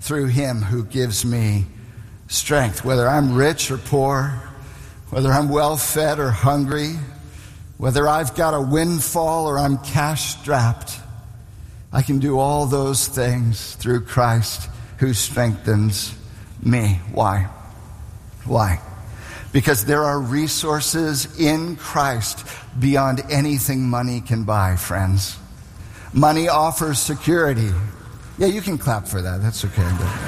through him who gives me strength. Whether I'm rich or poor, whether I'm well-fed or hungry, whether I've got a windfall or I'm cash-strapped, I can do all those things through Christ who strengthens me. Why? Why? Because there are resources in Christ beyond anything money can buy, friends. Money offers security. Yeah, you can clap for that. That's okay.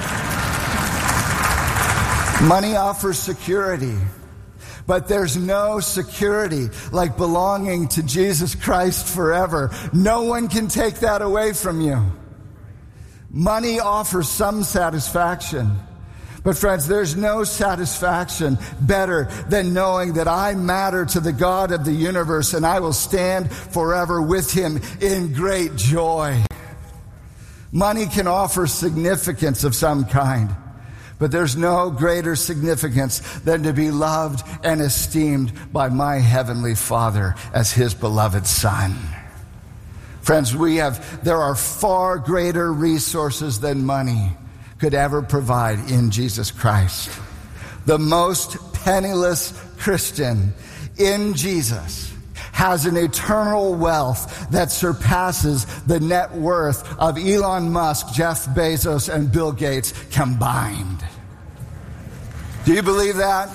Money offers security. But there's no security like belonging to Jesus Christ forever. No one can take that away from you. Money offers some satisfaction. But friends, there's no satisfaction better than knowing that I matter to the God of the universe and I will stand forever with him in great joy. Money can offer significance of some kind, but there's no greater significance than to be loved and esteemed by my heavenly Father as his beloved Son. Friends, there are far greater resources than money could ever provide in Jesus Christ. The most penniless Christian in Jesus has an eternal wealth that surpasses the net worth of Elon Musk, Jeff Bezos, and Bill Gates combined. Do you believe that?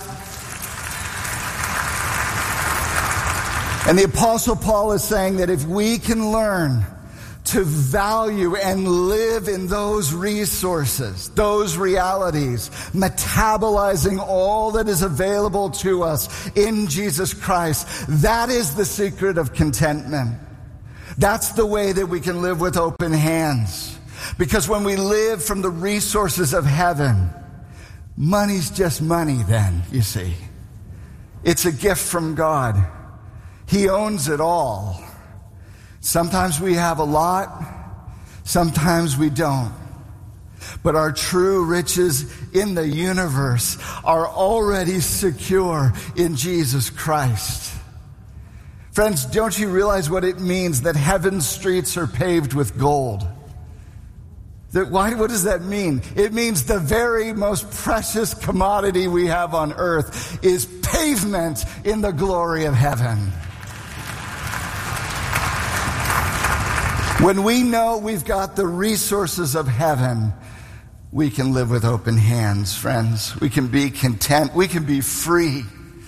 And the Apostle Paul is saying that if we can learn to value and live in those resources, those realities, metabolizing all that is available to us in Jesus Christ, that is the secret of contentment. That's the way that we can live with open hands. Because when we live from the resources of heaven, money's just money then, you see. It's a gift from God. He owns it all. Sometimes we have a lot, sometimes we don't. But our true riches in the universe are already secure in Jesus Christ. Friends, don't you realize what it means that heaven's streets are paved with gold? What does that mean? It means the very most precious commodity we have on earth is pavement in the glory of heaven. When we know we've got the resources of heaven, we can live with open hands, friends. We can be content. We can be free.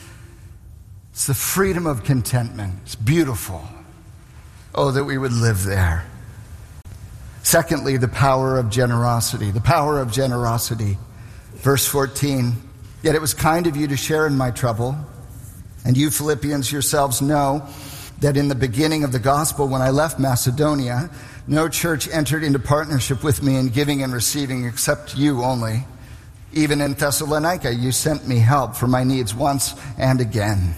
It's the freedom of contentment. It's beautiful. Oh, that we would live there. Secondly, the power of generosity. The power of generosity. Verse 14, yet it was kind of you to share in my trouble, and you Philippians yourselves know that in the beginning of the gospel, when I left Macedonia, no church entered into partnership with me in giving and receiving except you only. Even in Thessalonica, you sent me help for my needs once and again.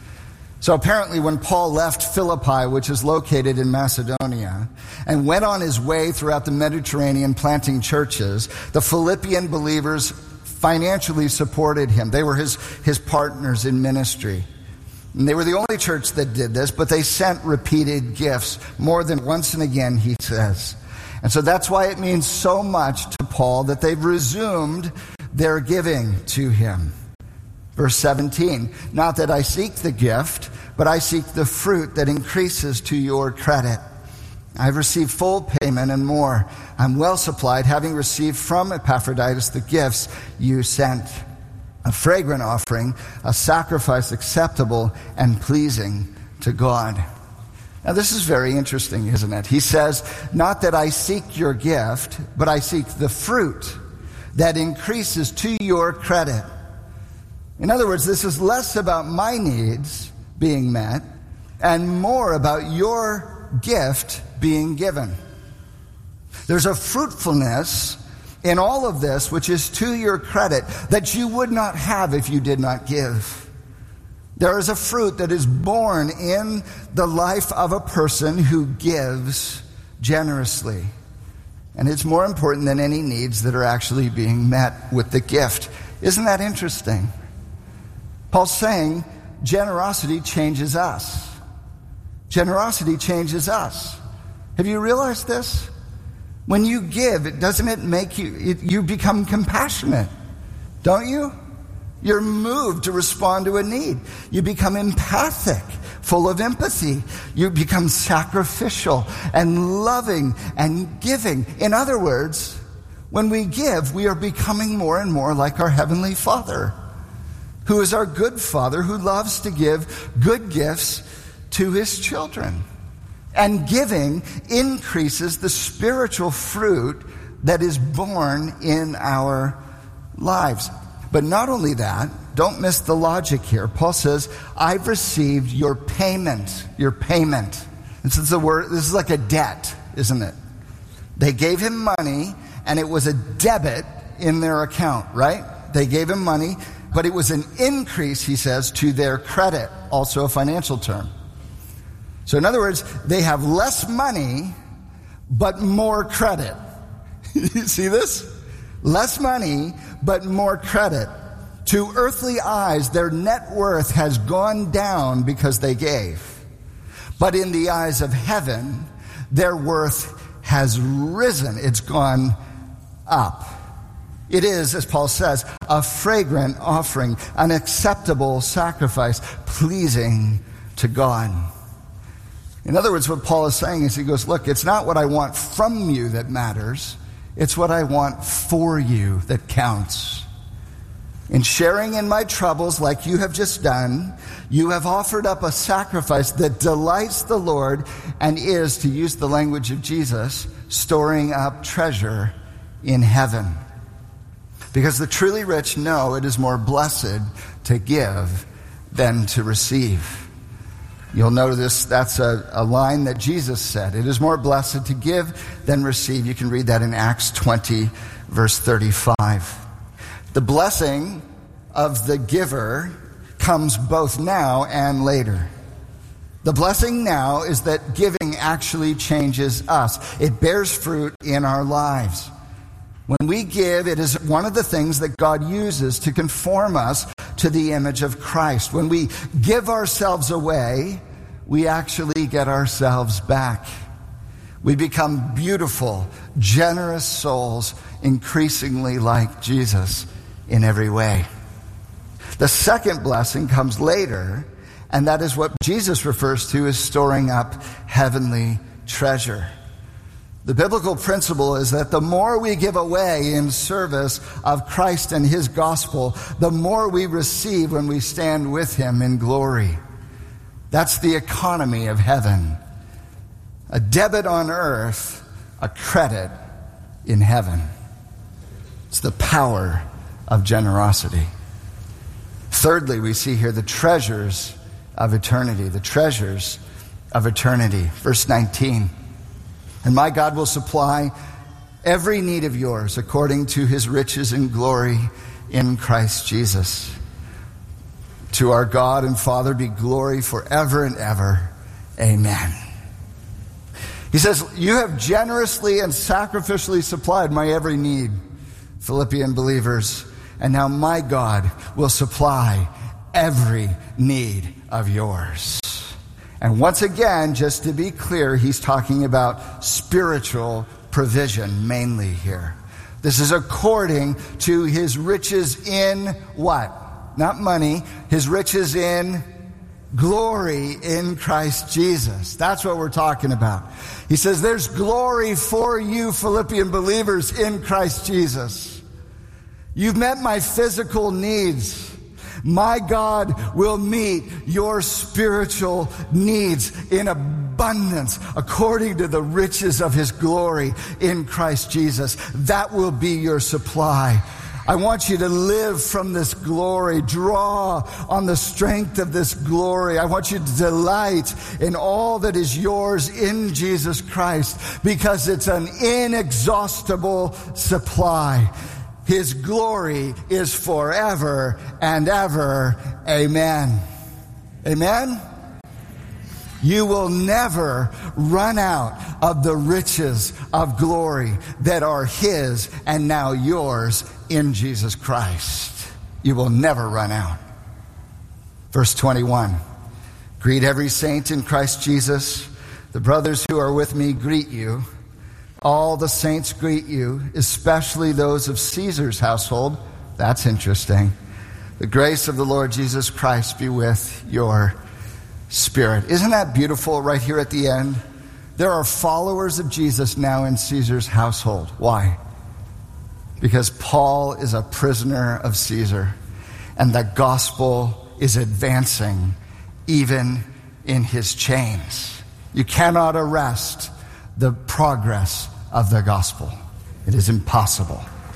So apparently when Paul left Philippi, which is located in Macedonia, and went on his way throughout the Mediterranean planting churches, the Philippian believers financially supported him. They were his partners in ministry. And they were the only church that did this, but they sent repeated gifts more than once and again, he says. And so that's why it means so much to Paul that they've resumed their giving to him. Verse 17, not that I seek the gift, but I seek the fruit that increases to your credit. I've received full payment and more. I'm well supplied, having received from Epaphroditus the gifts you sent. A fragrant offering, a sacrifice acceptable and pleasing to God. Now this is very interesting, isn't it? He says, not that I seek your gift, but I seek the fruit that increases to your credit. In other words, this is less about my needs being met and more about your gift being given. There's a fruitfulness in all of this, which is to your credit, that you would not have if you did not give. There is a fruit that is born in the life of a person who gives generously. And it's more important than any needs that are actually being met with the gift. Isn't that interesting? Paul's saying generosity changes us. Generosity changes us. Have you realized this? When you give, doesn't it make you become compassionate? Don't you? You're moved to respond to a need. You become empathic, full of empathy. You become sacrificial and loving and giving. In other words, when we give, we are becoming more and more like our Heavenly Father, who is our good Father, who loves to give good gifts to His children. And giving increases the spiritual fruit that is born in our lives. But not only that, don't miss the logic here. Paul says, I've received your payment. Your payment. This is like a debt, isn't it? They gave him money, and it was a debit in their account, right? They gave him money, but it was an increase, he says, to their credit, also a financial term. So in other words, they have less money, but more credit. You see this? Less money, but more credit. To earthly eyes, their net worth has gone down because they gave. But in the eyes of heaven, their worth has risen. It's gone up. It is, as Paul says, a fragrant offering, an acceptable sacrifice, pleasing to God. In other words, what Paul is saying is he goes, look, it's not what I want from you that matters. It's what I want for you that counts. In sharing in my troubles like you have just done, you have offered up a sacrifice that delights the Lord and is, to use the language of Jesus, storing up treasure in heaven. Because the truly rich know it is more blessed to give than to receive. You'll notice that's a line that Jesus said. It is more blessed to give than receive. You can read that in Acts 20, verse 35. The blessing of the giver comes both now and later. The blessing now is that giving actually changes us. It bears fruit in our lives. When we give, it is one of the things that God uses to conform us to the image of Christ. When we give ourselves away, we actually get ourselves back. We become beautiful, generous souls, increasingly like Jesus in every way. The second blessing comes later, and that is what Jesus refers to as storing up heavenly treasure. The biblical principle is that the more we give away in service of Christ and His gospel, the more we receive when we stand with Him in glory. That's the economy of heaven. A debit on earth, a credit in heaven. It's the power of generosity. Thirdly, we see here the treasures of eternity. The treasures of eternity. Verse 19. And my God will supply every need of yours according to His riches and glory in Christ Jesus. To our God and Father be glory forever and ever. Amen. He says, you have generously and sacrificially supplied my every need, Philippian believers, and now my God will supply every need of yours. And once again, just to be clear, he's talking about spiritual provision mainly here. This is according to His riches in what? Not money. His riches in glory in Christ Jesus. That's what we're talking about. He says there's glory for you, Philippian believers, in Christ Jesus. You've met my physical needs. My God will meet your spiritual needs in abundance according to the riches of His glory in Christ Jesus. That will be your supply. I want you to live from this glory, draw on the strength of this glory. I want you to delight in all that is yours in Jesus Christ because it's an inexhaustible supply. His glory is forever and ever. Amen. Amen? You will never run out of the riches of glory that are His and now yours in Jesus Christ. You will never run out. Verse 21. Greet every saint in Christ Jesus. The brothers who are with me greet you. All the saints greet you, especially those of Caesar's household. That's interesting. The grace of the Lord Jesus Christ be with your spirit. Isn't that beautiful right here at the end? There are followers of Jesus now in Caesar's household. Why? Because Paul is a prisoner of Caesar, and the gospel is advancing even in his chains. You cannot arrest the progress of the gospel. It is impossible.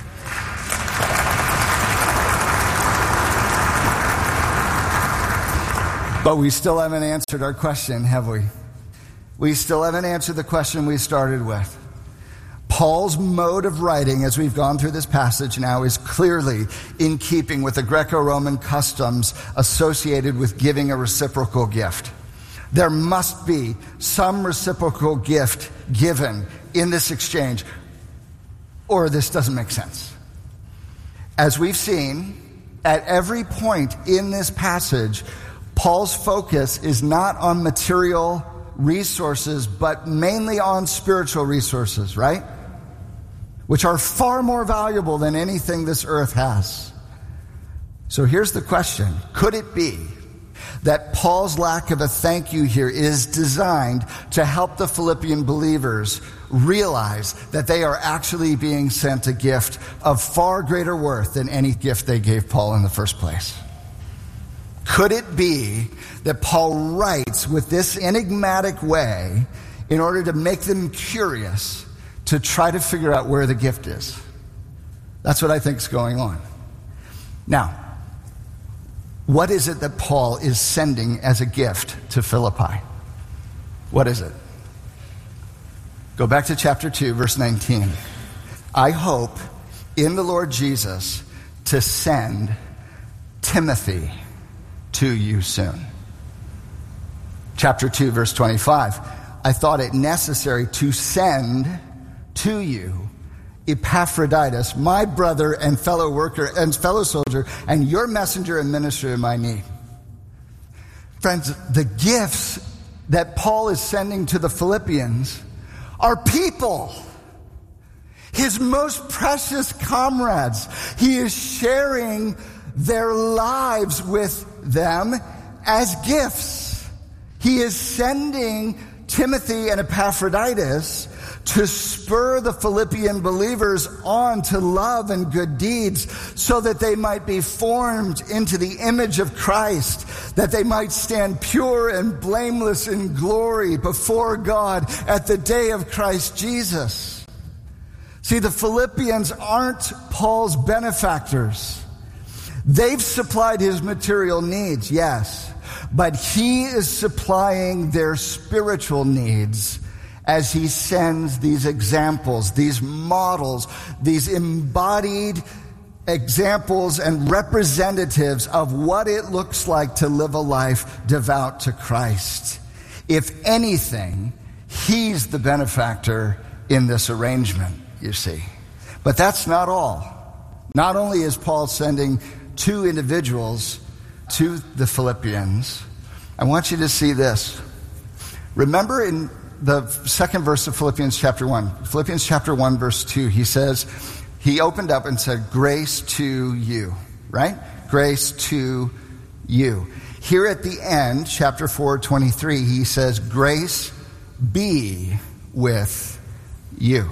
But we still haven't answered our question, have we? We still haven't answered the question we started with. Paul's mode of writing, as we've gone through this passage now, is clearly in keeping with the Greco-Roman customs associated with giving a reciprocal gift. There must be some reciprocal gift given in this exchange, or this doesn't make sense. As we've seen, at every point in this passage, Paul's focus is not on material resources, but mainly on spiritual resources, right? Which are far more valuable than anything this earth has. So here's the question. Could it be that Paul's lack of a thank you here is designed to help the Philippian believers realize that they are actually being sent a gift of far greater worth than any gift they gave Paul in the first place? Could it be that Paul writes with this enigmatic way in order to make them curious to try to figure out where the gift is? That's what I think is going on. Now, what is it that Paul is sending as a gift to Philippi? What is it? Go back to chapter 2, verse 19. I hope in the Lord Jesus to send Timothy to you soon. Chapter 2, verse 25. I thought it necessary to send to you Epaphroditus, my brother and fellow worker and fellow soldier, and your messenger and minister in my need. Friends, the gifts that Paul is sending to the Philippians are people. His most precious comrades. He is sharing their lives with them as gifts. He is sending Timothy and Epaphroditus to spur the Philippian believers on to love and good deeds so that they might be formed into the image of Christ, that they might stand pure and blameless in glory before God at the day of Christ Jesus. See, the Philippians aren't Paul's benefactors. They've supplied his material needs, yes, but he is supplying their spiritual needs as he sends these examples, these models, these embodied examples and representatives of what it looks like to live a life devout to Christ. If anything, he's the benefactor in this arrangement, you see. But that's not all. Not only is Paul sending two individuals to the Philippians, I want you to see this. Remember in the second verse of Philippians chapter 1. Philippians chapter 1, verse 2, he says, he opened up and said, grace to you, right? Grace to you. Here at the end, chapter 4, 23, he says, grace be with you.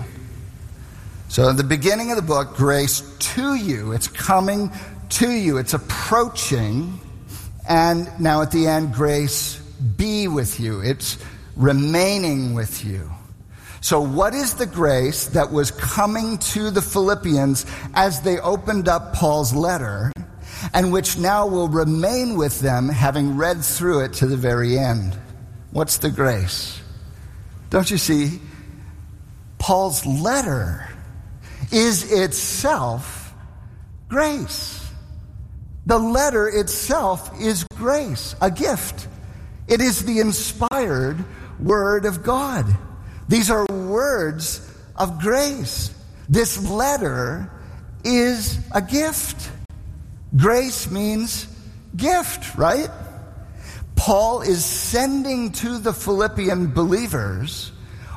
So in the beginning of the book, grace to you, it's coming to you, it's approaching, and now at the end, grace be with you. It's remaining with you. So what is the grace that was coming to the Philippians as they opened up Paul's letter, and which now will remain with them having read through it to the very end? What's the grace? Don't you see? Paul's letter is itself grace. The letter itself is grace, a gift. It is the inspired Word of God. These are words of grace. This letter is a gift. Grace means gift, right? Paul is sending to the Philippian believers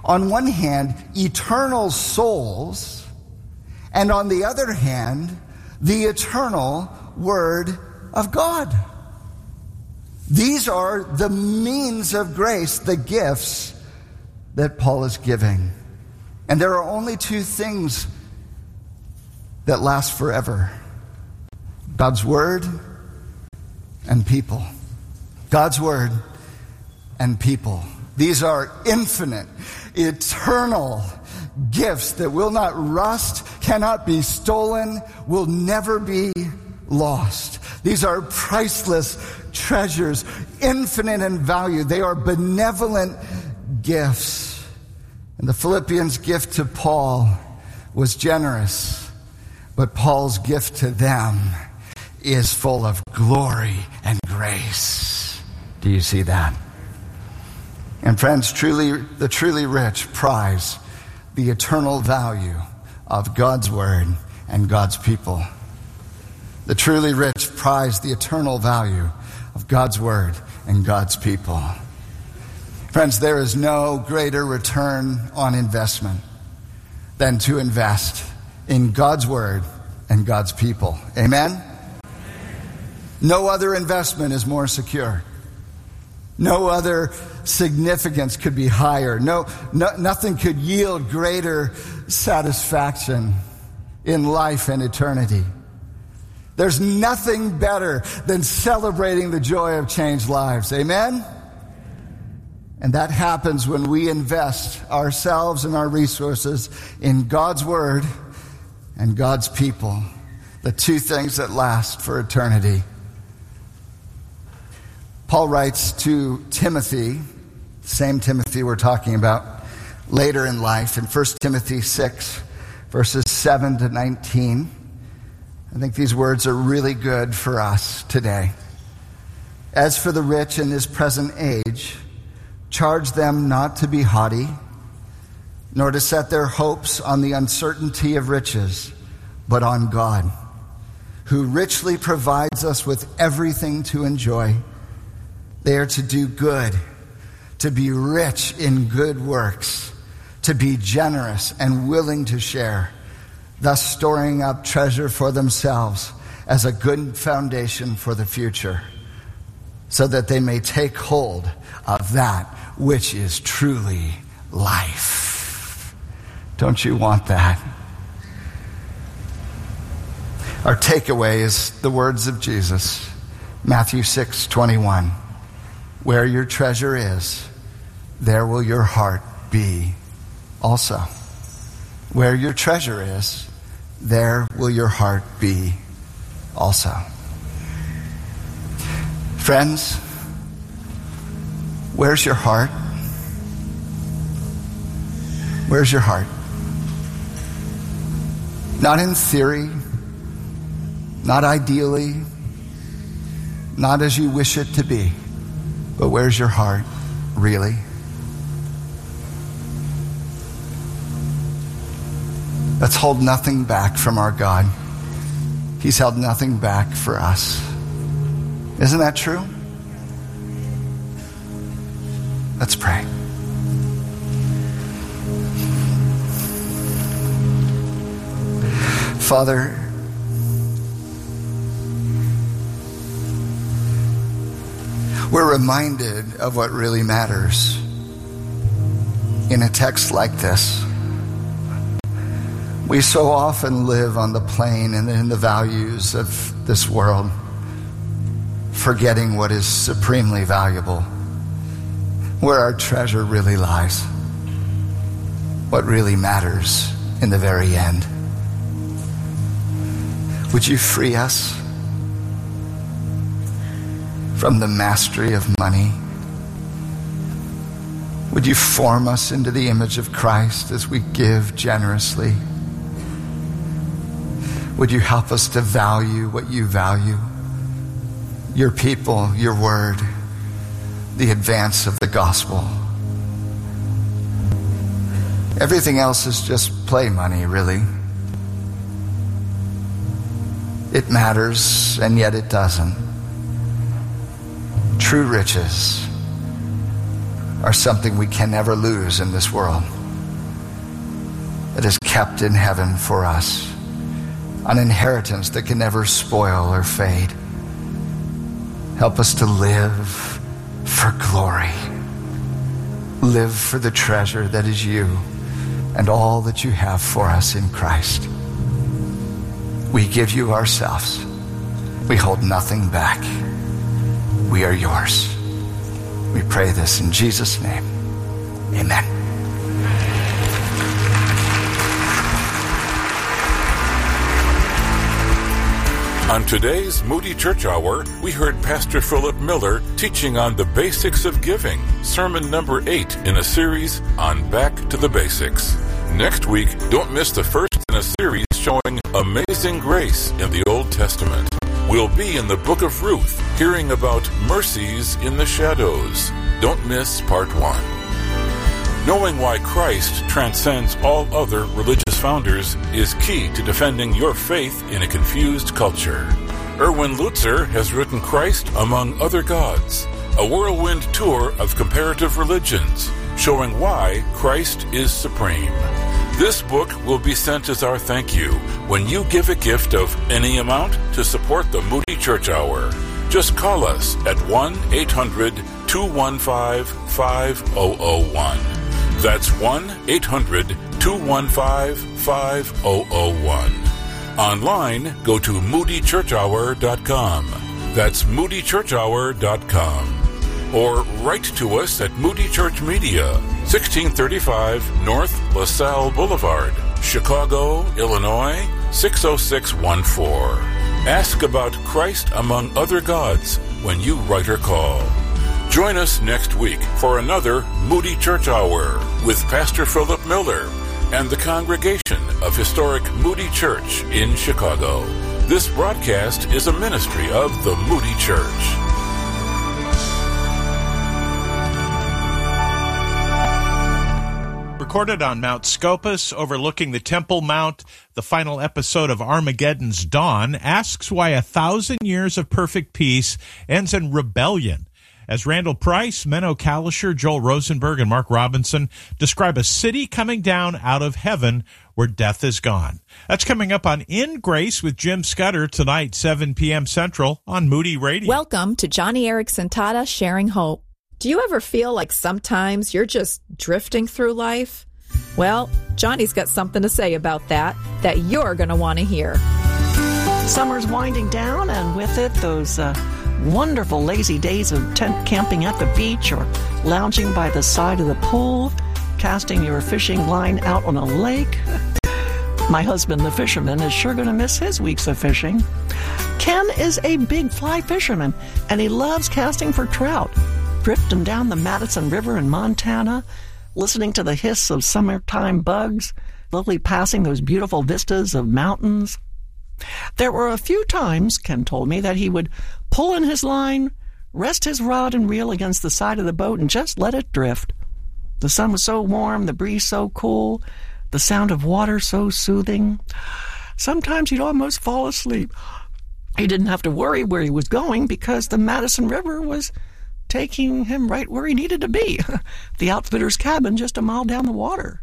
On one hand, eternal souls, and on the other hand, the eternal Word of God. These are the means of grace, the gifts that Paul is giving. And there are only two things that last forever: God's Word and people. God's Word and people. These are infinite, eternal gifts that will not rust, cannot be stolen, will never be lost. These are priceless treasures, infinite in value. They are benevolent gifts. And the Philippians' gift to Paul was generous, but Paul's gift to them is full of glory and grace. Do you see that? And friends, the truly rich prize the eternal value of God's Word and God's people. The truly rich prize the eternal value of God's Word and God's people. Friends, there is no greater return on investment than to invest in God's Word and God's people. Amen? No other investment is more secure. No other significance could be higher. Nothing could yield greater satisfaction in life and eternity. There's nothing better than celebrating the joy of changed lives. Amen? And that happens when we invest ourselves and our resources in God's Word and God's people, the two things that last for eternity. Paul writes to Timothy, same Timothy we're talking about, later in life in 1 Timothy 6, verses 7 to 19. I think these words are really good for us today. As for the rich in this present age, charge them not to be haughty, nor to set their hopes on the uncertainty of riches, but on God, who richly provides us with everything to enjoy. They are to do good, to be rich in good works, to be generous and willing to share, thus storing up treasure for themselves as a good foundation for the future, so that they may take hold of that which is truly life. Don't you want that? Our takeaway is the words of Jesus, Matthew 6:21. Where your treasure is, there will your heart be also. Where your treasure is, there will your heart be also. Friends, where's your heart? Where's your heart? Not in theory, not ideally, not as you wish it to be. But where's your heart, really? Let's hold nothing back from our God. He's held nothing back for us. Isn't that true? Let's pray. Father, we're reminded of what really matters in a text like this. We so often live on the plane and in the values of this world, forgetting what is supremely valuable, where our treasure really lies, what really matters in the very end. Would you free us from the mastery of money? Would you form us into the image of Christ as we give generously? Would you help us to value what you value? Your people, your word, the advance of the gospel. Everything else is just play money, really. It matters, and yet it doesn't. True riches are something we can never lose in this world. that is kept in heaven for us, an inheritance that can never spoil or fade. Help us to live for glory, live for the treasure that is you and all that you have for us in Christ. We give you ourselves. We hold nothing back. We are yours. We pray this in Jesus' name. Amen. On today's Moody Church Hour, we heard Pastor Philip Miller teaching on the basics of giving, sermon number 8 in a series on Back to the Basics. Next week, don't miss the first in a series showing amazing grace in the Old Testament. We'll be in the book of Ruth, hearing about mercies in the shadows. Don't miss part 1. Knowing why Christ transcends all other religious founders is key to defending your faith in a confused culture. Erwin Lutzer has written Christ Among Other Gods, a whirlwind tour of comparative religions, showing why Christ is supreme. This book will be sent as our thank you when you give a gift of any amount to support the Moody Church Hour. Just call us at 1-800-215-5001. That's 1-800-215-5001. Online, go to moodychurchhour.com. That's moodychurchhour.com. Or write to us at Moody Church Media, 1635 North LaSalle Boulevard, Chicago, Illinois, 60614. Ask about Christ Among Other Gods when you write or call. Join us next week for another Moody Church Hour with Pastor Philip Miller and the congregation of historic Moody Church in Chicago. This broadcast is a ministry of the Moody Church. Recorded on Mount Scopus overlooking the Temple Mount, the final episode of Armageddon's Dawn asks why 1,000 years of perfect peace ends in rebellion. As Randall Price, Menno Kalischer, Joel Rosenberg, and Mark Robinson describe a city coming down out of heaven where death is gone. That's coming up on In Grace with Jim Scudder tonight, 7 p.m. Central on Moody Radio. Welcome to Johnny Erickson Tata Sharing Hope. Do you ever feel like sometimes you're just drifting through life? Well, Johnny's got something to say about that you're going to want to hear. Summer's winding down, and with it, those wonderful lazy days of tent camping at the beach or lounging by the side of the pool, casting your fishing line out on a lake. My husband, the fisherman, is sure going to miss his weeks of fishing. Ken is a big fly fisherman, and he loves casting for trout, drifting down the Madison River in Montana, listening to the hiss of summertime bugs, slowly passing those beautiful vistas of mountains. There were a few times, Ken told me, that he would pull in his line, rest his rod and reel against the side of the boat, and just let it drift. The sun was so warm, the breeze so cool, the sound of water so soothing. Sometimes he'd almost fall asleep. He didn't have to worry where he was going because the Madison River was taking him right where he needed to be, the outfitter's cabin just a mile down the water.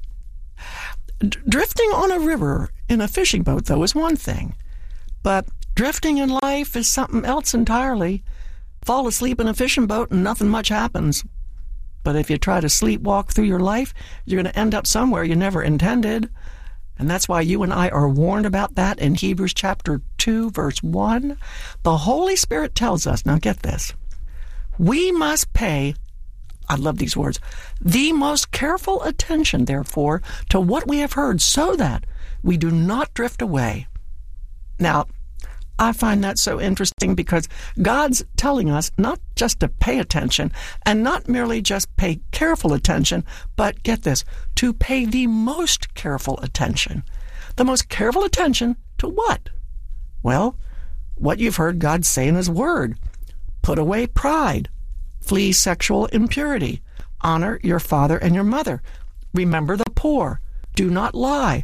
Drifting on a river in a fishing boat, though, is one thing. But drifting in life is something else entirely. Fall asleep in a fishing boat and nothing much happens. But if you try to sleepwalk through your life, you're going to end up somewhere you never intended. And that's why you and I are warned about that in Hebrews chapter 2, verse 1. The Holy Spirit tells us, now get this, we must pay, I love these words, the most careful attention, therefore, to what we have heard so that we do not drift away. Now, I find that so interesting because God's telling us not just to pay attention and not merely just pay careful attention, but get this, to pay the most careful attention. The most careful attention to what? Well, what you've heard God say in His Word. Put away pride. Flee sexual impurity. Honor your father and your mother. Remember the poor. Do not lie.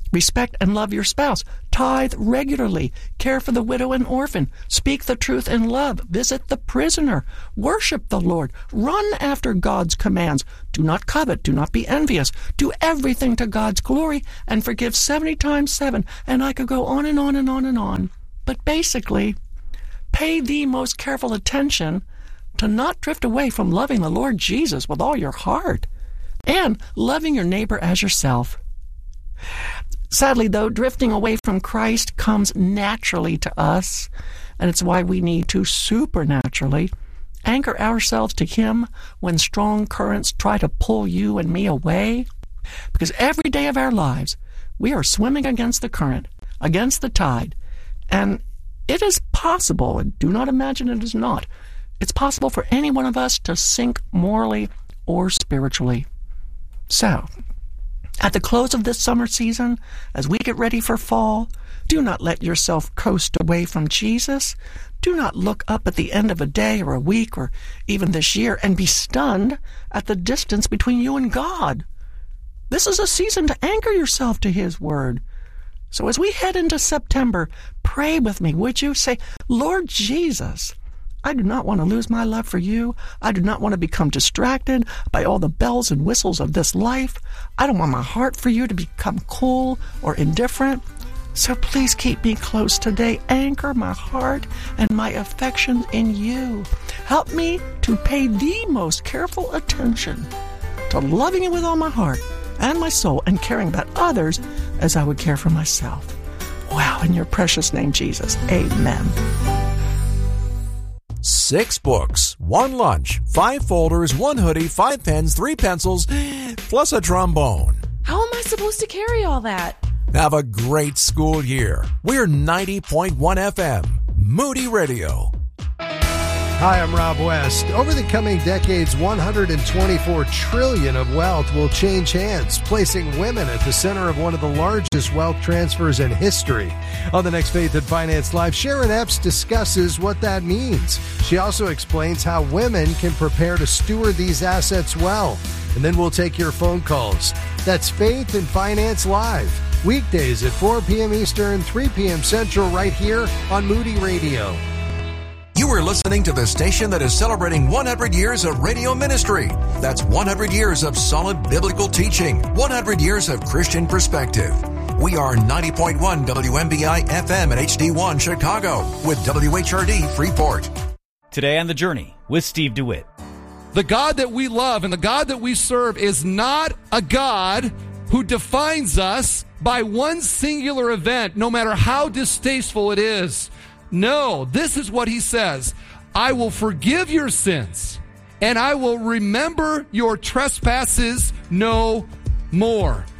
Respect and love your spouse. Tithe regularly. Care for the widow and orphan. Speak the truth in love. Visit the prisoner. Worship the Lord. Run after God's commands. Do not covet. Do not be envious. Do everything to God's glory and forgive 70 times 7. And I could go on and on and on and on. But basically, pay the most careful attention to not drift away from loving the Lord Jesus with all your heart and loving your neighbor as yourself. Sadly, though, drifting away from Christ comes naturally to us, and it's why we need to supernaturally anchor ourselves to Him when strong currents try to pull you and me away. Because every day of our lives, we are swimming against the current, against the tide, and it is possible, and do not imagine it is not, it's possible for any one of us to sink morally or spiritually. So, at the close of this summer season, as we get ready for fall, do not let yourself coast away from Jesus. Do not look up at the end of a day or a week or even this year and be stunned at the distance between you and God. This is a season to anchor yourself to His Word. So as we head into September, pray with me, would you? Say, Lord Jesus, I do not want to lose my love for you. I do not want to become distracted by all the bells and whistles of this life. I don't want my heart for you to become cool or indifferent. So please keep me close today. Anchor my heart and my affections in you. Help me to pay the most careful attention to loving you with all my heart and my soul and caring about others as I would care for myself. Wow, in your precious name, Jesus. Amen. 6 books, 1 lunch, 5 folders, 1 hoodie, 5 pens, 3 pencils, plus a trombone. How am I supposed to carry all that? Have a great school year. We're 90.1 FM, Moody Radio. Hi, I'm Rob West. Over the coming decades, $124 trillion of wealth will change hands, placing women at the center of one of the largest wealth transfers in history. On the next Faith and Finance Live, Sharon Epps discusses what that means. She also explains how women can prepare to steward these assets well. And then we'll take your phone calls. That's Faith and Finance Live, weekdays at 4 p.m. Eastern, 3 p.m. Central, right here on Moody Radio. You are listening to the station that is celebrating 100 years of radio ministry. That's 100 years of solid biblical teaching, 100 years of Christian perspective. We are 90.1 WMBI FM at HD1 Chicago with WHRD Freeport. Today on The Journey with Steve DeWitt. The God that we love and the God that we serve is not a God who defines us by one singular event, no matter how distasteful it is. No, this is what He says. I will forgive your sins, and I will remember your trespasses no more.